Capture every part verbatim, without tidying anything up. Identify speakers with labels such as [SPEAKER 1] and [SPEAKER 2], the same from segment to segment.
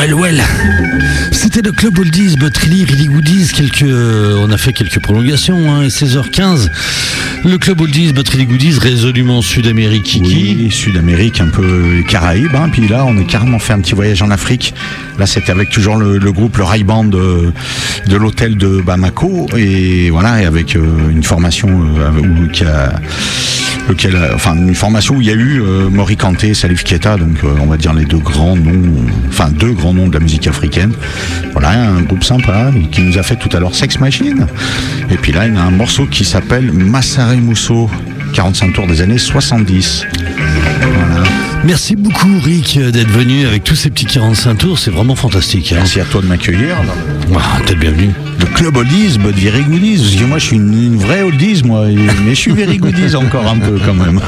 [SPEAKER 1] Well, well. C'était le Club Oldies, but really, really goodies. Quelques, on a fait quelques prolongations, hein, et seize heures quinze. Le Club Oldies, but really goodies, résolument Sud-Amérique, Kiki.
[SPEAKER 2] Oui, Sud-Amérique, un peu Caraïbes. Hein, puis là, on a carrément fait un petit voyage en Afrique. Là, c'était avec toujours le, le groupe, le Rai Band de, de l'hôtel de Bamako. Et voilà, et avec euh, une formation euh, où, qui a... Lequel, enfin une formation où il y a eu euh, Mori Kanté, Salif Keita, donc euh, on va dire les deux grands noms, euh, enfin deux grands noms de la musique africaine. Voilà, un groupe sympa qui nous a fait tout à l'heure Sex Machine. Et puis là, il y a un morceau qui s'appelle Massare Mousso, quarante-cinq tours des années soixante-dix. Voilà.
[SPEAKER 1] Merci beaucoup Rick d'être venu avec tous ces petits quarante-cinq tours, c'est vraiment fantastique. Hein.
[SPEAKER 2] Merci à toi de m'accueillir.
[SPEAKER 1] Ah, t'es le bienvenu.
[SPEAKER 2] Le Club Oldies, but very goodies. Parce que moi je suis une, une vraie oldies, moi, mais je suis very goodies encore un peu quand même.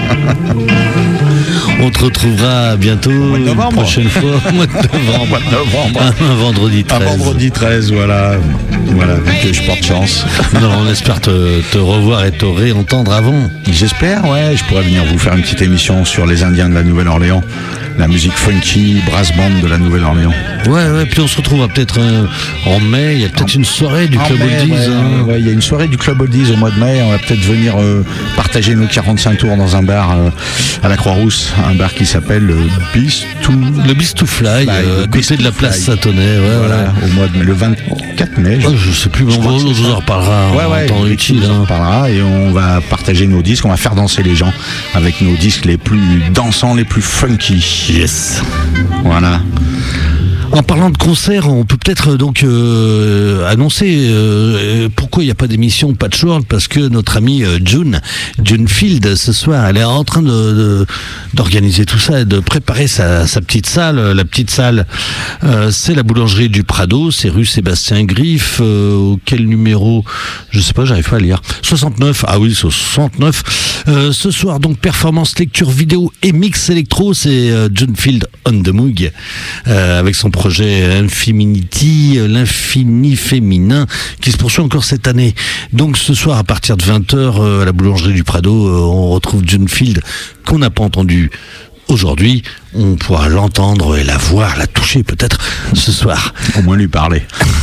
[SPEAKER 1] On te retrouvera bientôt une prochaine fois au mois de novembre.
[SPEAKER 2] mois de novembre.
[SPEAKER 1] Un, un vendredi treize.
[SPEAKER 2] Un vendredi treize, voilà. Voilà, donc je porte chance.
[SPEAKER 1] Non, on espère te, te revoir et te réentendre avant.
[SPEAKER 2] J'espère, ouais. Je pourrais venir vous faire une petite émission sur les Indiens de la Nouvelle-Orléans. La musique funky, brass band de la Nouvelle-Orléans.
[SPEAKER 1] Ouais, ouais, puis on se retrouvera peut-être euh, en mai. Il y a peut-être une soirée du Club Oldies.
[SPEAKER 2] Ouais,
[SPEAKER 1] hein.
[SPEAKER 2] ouais, il y a une soirée du Club Oldies au mois de mai. On va peut-être venir euh, partager nos quarante-cinq tours dans un bar euh, à la Croix-Rousse. Un bar qui s'appelle le Beast to...
[SPEAKER 1] Le Beast to Fly, Fly, euh, à côté de la place Satonnet. Ouais,
[SPEAKER 2] voilà,
[SPEAKER 1] ouais.
[SPEAKER 2] Au mois de mai, le vingt-quatre mai.
[SPEAKER 1] Je, oh, je sais plus, mais on, on vous en reparlera
[SPEAKER 2] ouais, ouais,
[SPEAKER 1] en temps utile.
[SPEAKER 2] On en
[SPEAKER 1] hein.
[SPEAKER 2] reparlera et on va partager nos disques. On va faire danser les gens avec nos disques les plus dansants, les plus funky.
[SPEAKER 1] Yes.
[SPEAKER 2] Voilà.
[SPEAKER 1] En parlant de concert, on peut peut-être donc euh, annoncer euh, pourquoi il n'y a pas d'émission Patchworld, parce que notre amie euh, June, June Field, ce soir, elle est en train de, de, d'organiser tout ça et de préparer sa, sa petite salle. La petite salle, euh, c'est la boulangerie du Prado, c'est rue Sébastien Griffe, euh, auquel numéro, je sais pas, j'arrive pas à lire. soixante-neuf, ah oui, soixante-neuf. Euh, ce soir, donc, performance, lecture vidéo et mix électro, c'est euh, June Field on the Moog, euh, avec son projet Infinity, l'infini féminin, qui se poursuit encore cette année. Donc ce soir à partir de vingt heures euh, à la boulangerie du Prado, euh, on retrouve June Field qu'on n'a pas entendu aujourd'hui. On pourra l'entendre et la voir, la toucher peut-être ce soir.
[SPEAKER 2] Au moins lui parler.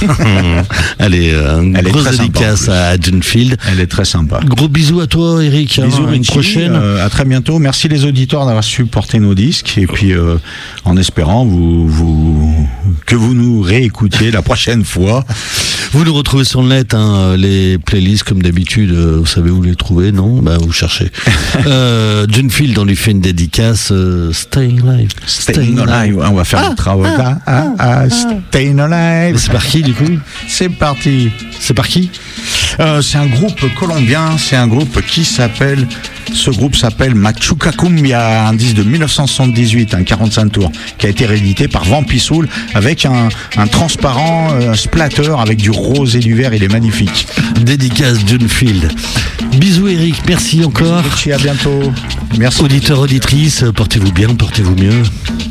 [SPEAKER 1] Allez, euh, une
[SPEAKER 2] Elle
[SPEAKER 1] grosse dédicace à June Field.
[SPEAKER 2] Elle est très sympa.
[SPEAKER 1] Gros bisous à toi Eric.
[SPEAKER 2] Bisous,
[SPEAKER 1] à une prochaine.
[SPEAKER 2] Euh, à très bientôt. Merci les auditeurs d'avoir su porter nos disques et puis euh, en espérant vous, vous, que vous nous réécoutiez la prochaine fois.
[SPEAKER 1] Vous nous retrouvez sur le net, hein, les playlists comme d'habitude, euh, vous savez où les trouver, non? Bah vous cherchez. euh, June Field, on lui fait une dédicace. Euh, Staying Alive.
[SPEAKER 2] Staying Alive. On va faire ah, le travail. Ah, ah, ah, ah, Staying Alive.
[SPEAKER 1] C'est par qui du coup?
[SPEAKER 2] C'est parti.
[SPEAKER 1] C'est par qui?
[SPEAKER 2] euh, C'est un groupe colombien. C'est un groupe qui s'appelle. Ce groupe s'appelle Machuca Cumbia, un disque de dix-neuf cent soixante-dix-huit, un quarante-cinq tours, qui a été réédité par Vampisoul avec un, un transparent un splatter avec du rose et du vert. Il est magnifique.
[SPEAKER 1] Dédicace June Field. Bisous Eric, merci encore.
[SPEAKER 2] Merci, à bientôt. Merci.
[SPEAKER 1] Auditeurs, auditrices, portez-vous bien, portez-vous mieux.